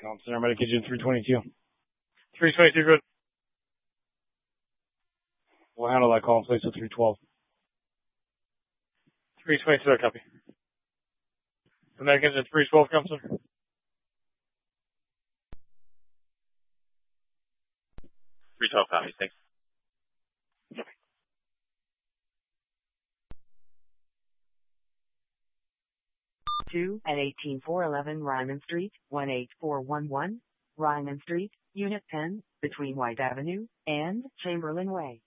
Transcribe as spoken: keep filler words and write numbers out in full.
Thompson, I'm ready to get you in three twenty-two. three twenty-two, good. We'll handle that call in place at three twelve. three twenty-two, I copy. Americans at three twelve, Thompson. three twelve, copy, thanks. Two at eighteen four eleven Ryman Street, one eight four one one, Ryman Street, Unit ten, between White Avenue and Chamberlain Way.